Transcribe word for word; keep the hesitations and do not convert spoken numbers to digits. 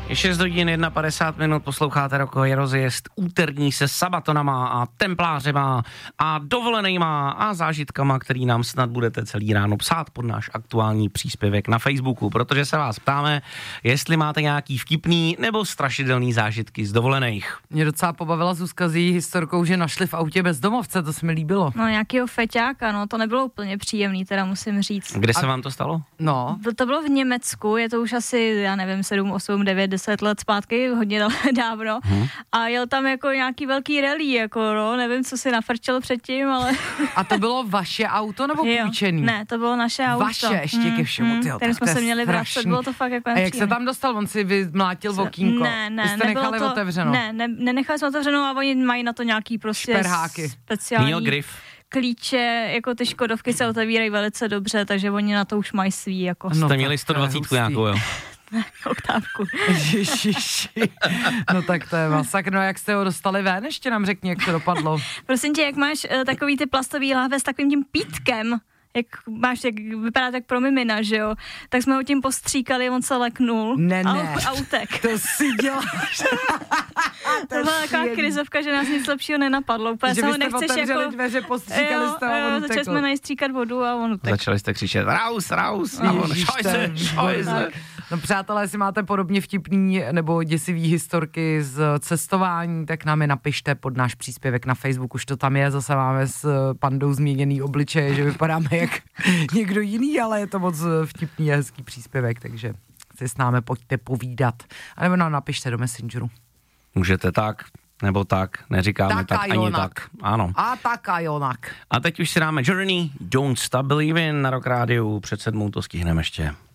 Je šest hodin padesát jedna minut, posloucháte Rockový rozjezd úterní se sabatonama a templářema a dovolenejma a zážitkama, který nám snad budete celý ráno psát pod náš aktuální příspěvek na Facebooku, protože se vás ptáme, jestli máte nějaký vtipný nebo strašidelný zážitky z dovolenejch. Mě docela pobavila Zuzka s její historkou, že našli v autě bezdomovce, to se mi líbilo. No nějakýho feťáka, no to nebylo úplně příjemný, teda musím říct. Kde se A... vám to stalo? No. To bylo v Německu, je to už asi, já nevím, sedm, osm, devět, deset let zpátky, hodně dávno. Hmm. A jel tam jako nějaký velký rally, jako no, nevím, co si nafrčel předtím, ale... A to bylo vaše auto nebo půjčený? Ne, to bylo naše auto. Vaše, ještě hmm. ke všemu, tyjo, tak jsme se měli vracet, bylo to fakt jako nepříjemný. A jak se tam dostal, on si vymlátil v okýnko? Ne, ne, Vy jste nechali to, otevřeno? Ne, ne, nenechali jsme otevřeno a oni mají na to nějaký prostě šperháky. Speciální... Měl grif. Klíče, jako ty Škodovky se otevírají velice dobře, takže oni na to už mají svý, jako... No, jste měli sto dvacet nějakou, jo? Oktávku. Ježiši. No tak to je masakr. No jak jste ho dostali ven, ještě nám řekni, jak to dopadlo. Prosím tě, jak máš uh, takový ty plastový láhve s takovým tím pítkem, jak máš, jak vypadá tak pro mimina, že jo, tak jsme ho tím postříkali, on se leknul. Ne, a, ne. a utek. To si děláš. To byla taková krizovka, že nás nic lepšího nenapadlo. Úplně že se ho byste nechceš otevřeli jako... dveře, postříkali jste a on utekl. Začali jsme najstříkat vodu a on utekl. Začali jste křičet raus, raus a on šojze, šojze. No přátelé, jestli máte podobně vtipný nebo děsivý historky z cestování, tak nám je napište pod náš příspěvek na Facebook, už to tam je, zase máme s pandou změněný obličeje, že vypadáme jak někdo jiný, ale je to moc vtipný a hezký příspěvek, takže si s námi pojďte povídat. A nebo nám napište do Messengeru. Můžete tak, nebo tak, neříkáme tak, tak ani jonak. tak. Ano. A tak a jonak. A teď už si dáme Journey, Don't Stop Believin' na Rock Rádiu, před sedmou to stihneme ještě.